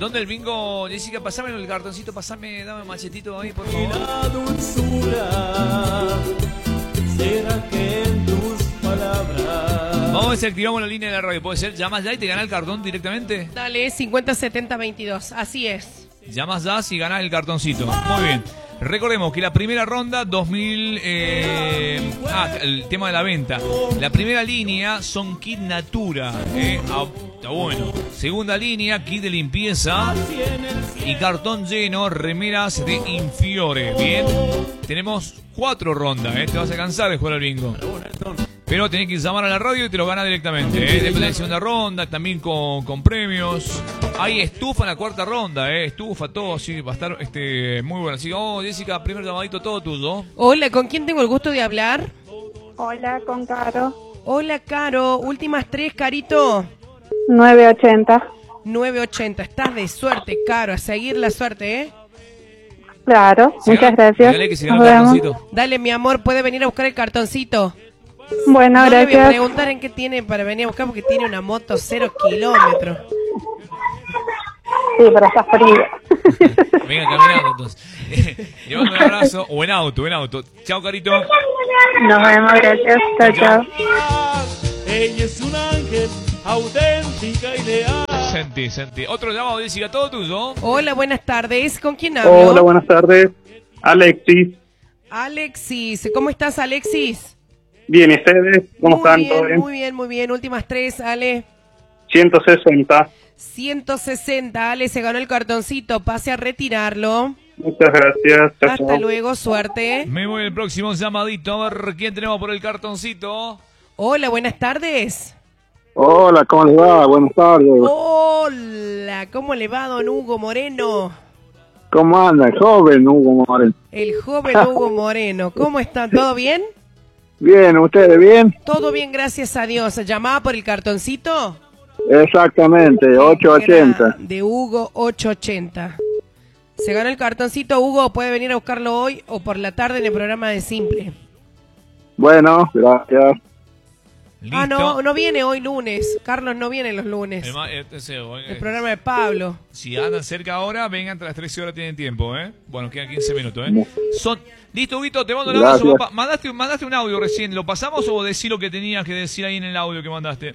¿Dónde el bingo? Jessica, pasame el cartoncito, dame un machetito ahí, por favor. La dulzura, ¿será que en tus palabras? Vamos a ver si activamos la línea de la radio. ¿Puede ser? ¿Llamas ya y te ganás el cartón directamente? Dale, 50-70-22. Así es. Llamas ya y ganás el cartoncito. Muy bien. Recordemos que la primera ronda, el tema de la venta. La primera línea son kit Natura. Está bueno. Segunda línea, kit de limpieza. Y cartón lleno, remeras de Infiore. Bien. Tenemos 4 rondas. Te vas a cansar de jugar al bingo. Pero tenés que llamar a la radio y te lo ganas directamente. Después de la segunda ronda, también con premios. Hay estufa en la cuarta ronda, estufa, todo, sí, va a estar muy bueno. Así que, Jessica, primer llamadito, todo tuyo. Hola, ¿con quién tengo el gusto de hablar? Hola, con Caro. Hola, Caro. Últimas 3, Carito. 980. 980. Estás de suerte, Caro. A seguir la suerte, ¿eh? Claro, muchas gracias. Dígale que se gana el cartoncito. Dale, mi amor, puede venir a buscar el cartoncito. Bueno, no gracias. Le voy a preguntar en qué tiene para venir a buscar porque tiene una moto 0 kilómetros. Sí, pero está frío. Venga, caminando entonces. Le mando un abrazo. O en auto. Chao, Carito. Nos vemos, gracias. Chao, chao. Ella es un ángel, auténtica y leal. Sentí. Otro llamado, Jessica, todo tuyo. Hola, buenas tardes. ¿Con quién hablo? Hola, buenas tardes. Alexis. Alexis. ¿Cómo estás, Alexis? Bien, ¿y ustedes? ¿Cómo están? ¿Todo bien? Muy bien. Últimas 3, Ale. 160. 160, Ale, se ganó el cartoncito. Pase a retirarlo. Muchas gracias. Chao, Hasta chao. luego, suerte. Me voy al próximo llamadito. A ver quién tenemos por el cartoncito. Hola, buenas tardes. Hola, ¿cómo les va? Buenas tardes. Hola, ¿cómo le va, don Hugo Moreno? ¿Cómo anda? El joven Hugo Moreno. El joven Hugo Moreno. ¿Cómo están? ¿Todo bien? Bien, ¿ustedes bien? Todo bien, gracias a Dios. ¿Llamaba por el cartoncito? Exactamente, 880. De Hugo 880. Se ganó el cartoncito, Hugo. Puede venir a buscarlo hoy o por la tarde en el programa de Simple. Bueno, gracias. Listo. No viene hoy lunes. Carlos no viene los lunes. El programa de Pablo. Si andan cerca ahora, vengan entre las 13 horas, tienen tiempo, Bueno, quedan 15 minutos, Listo, Huguito, te mando un abrazo, papá. Mandaste un audio recién. ¿Lo pasamos o decís lo que tenías que decir ahí en el audio que mandaste?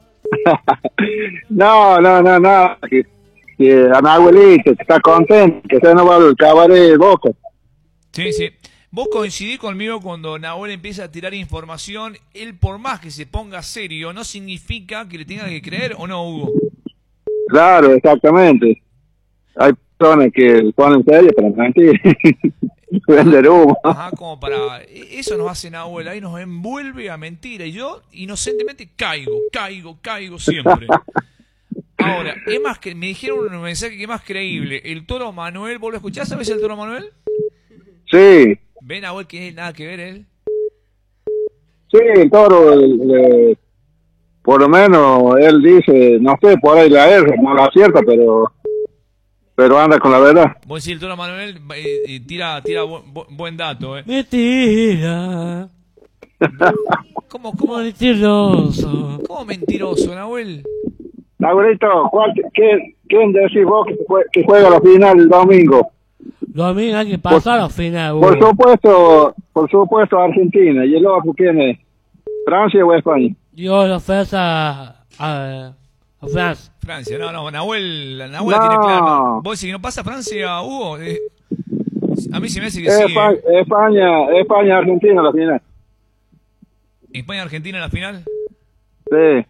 No. Que a mi abuelita está contento, que se nos va al cabaret de Boca. Sí. Vos coincidís conmigo cuando Nahuel empieza a tirar información. Él, por más que se ponga serio, no significa que le tenga que creer, ¿o no, Hugo? Claro, exactamente. Hay personas que ponen serio para mentir. Vender humo. Ajá, como para... Eso nos hace Nahuel, ahí nos envuelve a mentira. Y yo, inocentemente, caigo siempre. Ahora, es más que me dijeron un mensaje que es más creíble. El Toro Manuel, ¿vos lo escuchás? ¿Sabes el Toro Manuel? Sí. ¿Ven, Nahuel, que nada que ver él? Sí, el Toro, por lo menos, él dice, no sé, por ahí la R, no la acierta, pero anda con la verdad. Vos decís, el Toro Manuel tira buen dato, Mentira. ¿Cómo mentiroso? ¿Cómo mentiroso, Nahuel? Abuelito, ¿quién decís vos que juega la final el domingo? Domingo hay que pasar a la final. Por supuesto Argentina. ¿Y el otro quién es? ¿Francia o España? Yo lo ofrezco a Francia. Francia, no, Nahuel la tiene claro. ¿Vos decís que no pasa Francia, Hugo? A mí se me hace que sí. España, Argentina la final. ¿España, Argentina en la final? Sí.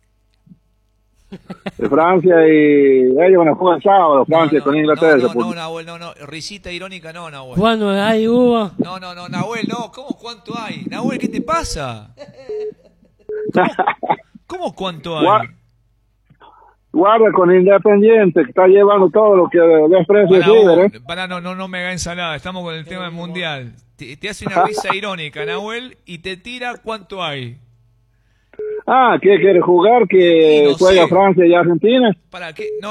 De Francia y ellos van a jugar el sábado, Francia con Inglaterra. No, Nahuel, no. Risita irónica, no, Nahuel. ¿Cuándo hay, Hugo? No, Nahuel, no. ¿Cómo cuánto hay? Nahuel, ¿qué te pasa? ¿Cómo cuánto hay? Guarda con Independiente, que está llevando todo lo que desprecia River, no me haga ensalada, estamos con el tema del Mundial. Te hace una risa irónica, Nahuel, y te tira cuánto hay. ¿Qué quiere jugar? ¿Que juega Francia y Argentina? ¿Para qué? No.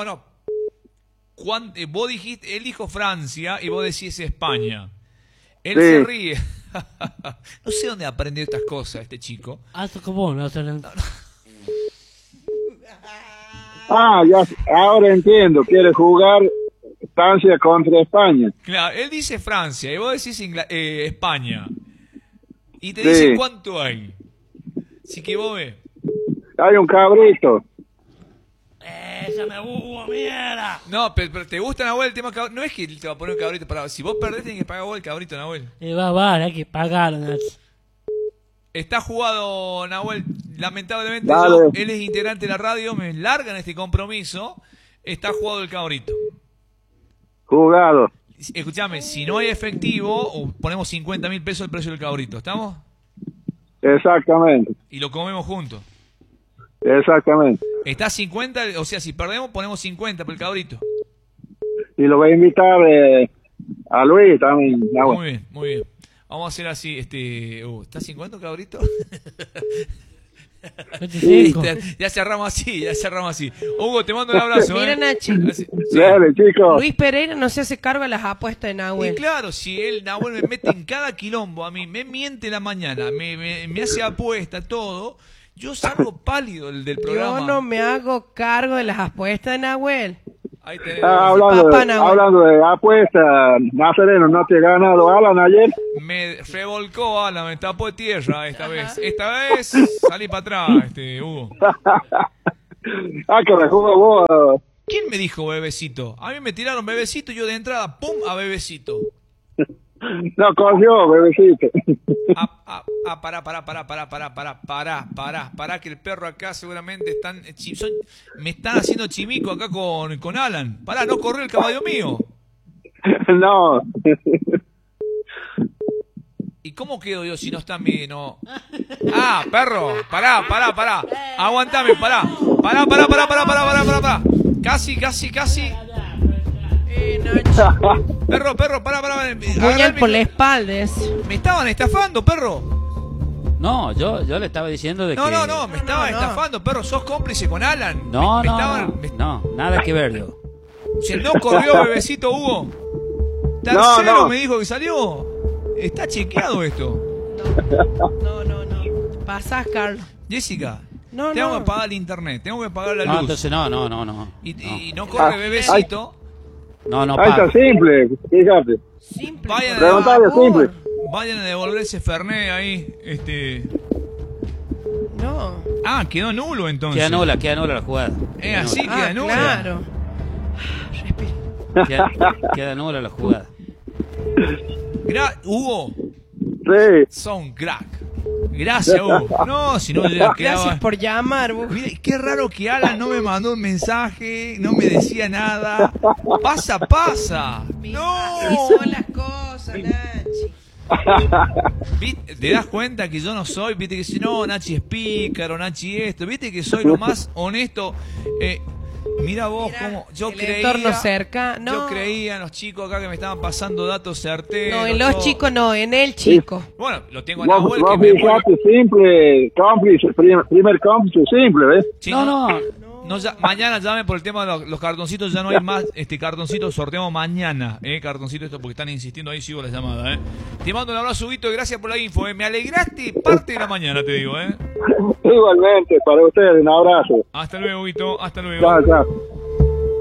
Vos dijiste, él dijo Francia y vos decís España. Él se ríe. No sé dónde aprendió estas cosas este chico. Hasta como no se Ah, ya, ahora entiendo. Quiere jugar Francia contra España. Claro, él dice Francia y vos decís España. Y te Sí. dice cuánto hay. Así que vos ves. Hay un cabrito. Esa me hubo, mierda. No, pero ¿te gusta, Nahuel, el tema cabrito? No es que te va a poner un cabrito para... Si vos perdés, tenés que pagar vos el cabrito, Nahuel. Hay que pagar, Nacho. Está jugado, Nahuel. Lamentablemente, Dale. él es integrante de la radio, me largan este compromiso. Está jugado el cabrito. Jugado. Escuchame, si no hay efectivo, ponemos 50.000 pesos el precio del cabrito, ¿estamos? Exactamente. Y lo comemos juntos. Exactamente. Está 50, o sea, si perdemos, ponemos 50 por el cabrito. Y lo voy a invitar a Luis también. Muy bien, muy bien. Vamos a hacer así, ¿está 50 el cabrito? 25. Ya cerramos así. Hugo, te mando un abrazo. Mira, Nachi. Sí. Dale, chicos. Luis Pereira no se hace cargo de las apuestas de Y Nahuel. claro, si él, Nahuel, me mete en cada quilombo, a mí me miente la mañana, me hace apuesta, todo, yo salgo pálido del programa. Yo no me hago cargo de las apuestas de Nahuel. Ahí tenés. Papá Nahuel. Hablando de apuestas, Nazareno, ¿no te ha ganado Alan ayer? Me revolcó Alan, me tapó de tierra esta vez. Esta vez salí para atrás, Hugo. Ah, que me jugó vos. ¿Quién me dijo bebecito? A mí me tiraron bebecito y yo de entrada, pum, a bebecito. No, cogió, bebecito. Pará, que el perro acá seguramente me están haciendo chimico acá con Alan. Pará, no corrió el caballo mío. No. ¿Y cómo quedo yo si no está mi... no? Ah, perro, pará. Aguantame, pará. Casi. Nacho. Perro, pará. Puñal por la espalda. Me estaban estafando, perro. No, yo le estaba diciendo de que... No, me estaban estafando, perro. Sos cómplice con Alan. No, Me estaban... no, nada que ver yo. Si no corrió bebecito, Hugo. Tercero No. me dijo que salió. Está chequeado esto. No. Pasás, Carlos. Jessica, No, tengo no. que pagar el internet, tengo que pagar la No, luz. entonces no. Y no corre bebecito. No, Ahí está paga. simple, fíjate. Simple. Vayan, por Preguntale favor. simple. Vayan a devolver ese Fernet ahí. No. Ah, quedó nulo entonces. Queda nula la jugada. Así queda nulo. Claro. Queda nula la jugada. Hugo, Sí. son crack. Gracias, Hugo. No, si no ya quedaba... Gracias por llamar. vos. Mira, qué raro que Alan no me mandó un mensaje, no me decía nada. Pasa. No. Así son las cosas, Nachi. ¿Viste? ¿Te das cuenta que yo no soy? Viste que si no, Nachi es pícaro, Nachi esto. Viste que soy lo más honesto. Mira vos cómo yo el creía. entorno cerca. No. Yo creía en los chicos acá que me estaban pasando datos certeros. No, en los todo. chicos no, en el chico. Bueno, lo tengo en Vos Nahuel que me fijate simple, cómplice, primer cómplice simple, ¿ves? Sí, No. mañana llame por el tema de los cartoncitos, ya no hay más cartoncitos, sorteamos mañana, cartoncitos esto porque están insistiendo ahí, sigo la llamada, Te mando un abrazo, Huguito, y gracias por la info, me alegraste parte de la mañana, te digo, Igualmente, para ustedes, un abrazo. Hasta luego, Huguito, hasta luego. Chao, chao.